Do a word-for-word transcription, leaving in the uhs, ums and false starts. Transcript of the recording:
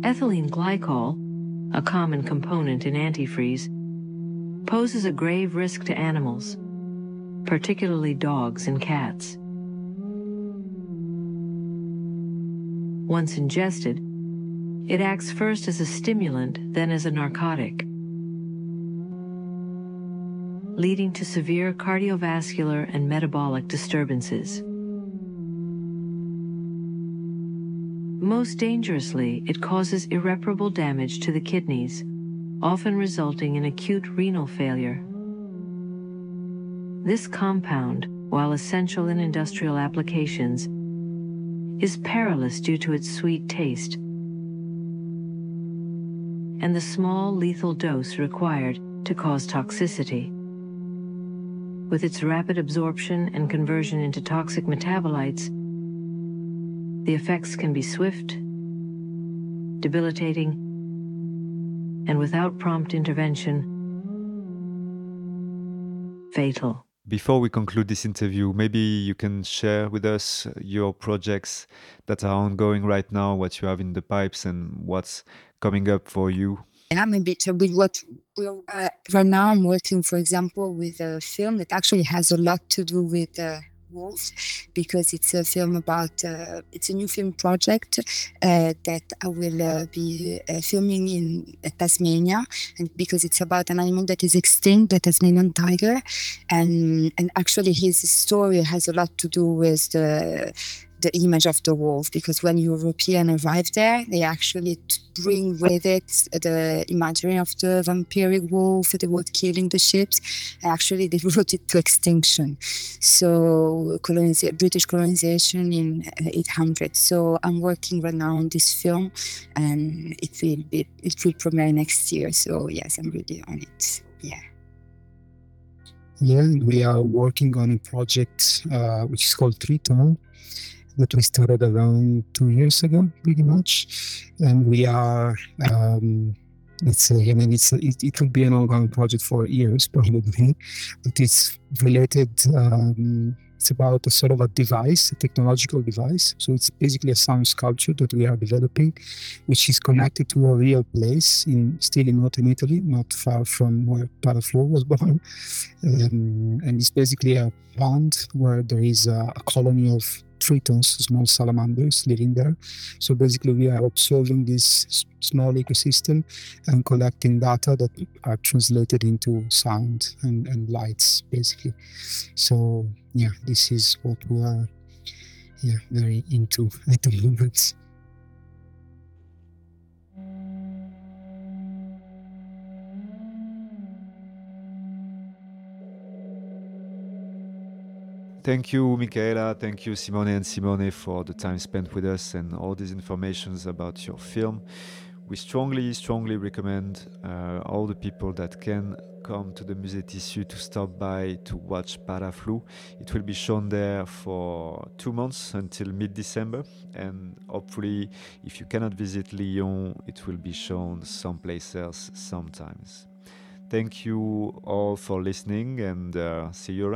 Ethylene glycol, a common component in antifreeze, poses a grave risk to animals, particularly dogs and cats. Once ingested, it acts first as a stimulant, then as a narcotic, leading to severe cardiovascular and metabolic disturbances. Most dangerously, it causes irreparable damage to the kidneys, often resulting in acute renal failure. This compound, while essential in industrial applications, is perilous due to its sweet taste and the small lethal dose required to cause toxicity. With its rapid absorption and conversion into toxic metabolites, the effects can be swift, debilitating, and without prompt intervention, fatal. Before we conclude this interview, maybe you can share with us your projects that are ongoing right now, what you have in the pipes and what's coming up for you. Yeah, maybe so with what we're, uh, right now I'm working, for example, with a film that actually has a lot to do with uh, wolves, because it's a film about, uh, it's a new film project uh, that I will uh, be uh, filming in uh, Tasmania, and because it's about an animal that is extinct, the Tasmanian tiger, and and actually his story has a lot to do with the the image of the wolf, because when Europeans arrived there, they actually bring with it the imagery of the vampiric wolf that was killing the ships. Actually, they brought it to extinction. So, coloniza- British colonization in eight hundred. So, I'm working right now on this film, and it will be, it will premiere next year. So, yes, I'm really on it. Yeah. Yeah, we are working on a project uh, which is called Triton, that we started around two years ago, pretty much. And we are, um, let's say, I mean, it's, it, it will be an ongoing project for years, probably, but it's related, um, it's about a sort of a device, a technological device. So it's basically a sound sculpture that we are developing, which is connected to a real place, in still in northern Italy, not far from where Paraflo was born. Um, and it's basically a pond where there is a, a colony of tritons, small salamanders living there. So basically we are observing this s- small ecosystem and collecting data that are translated into sound and, and lights, basically. So yeah, this is what we are yeah, very into at the moment. Thank you, Michaela. Thank you, Simone and Simone, for the time spent with us and all these informations about your film. We strongly, strongly recommend uh, all the people that can come to the Musée Tissu to stop by to watch Paraflu. It will be shown there for two months until mid-December, and hopefully, if you cannot visit Lyon, it will be shown someplace else sometimes. Thank you all for listening, and uh, see you around.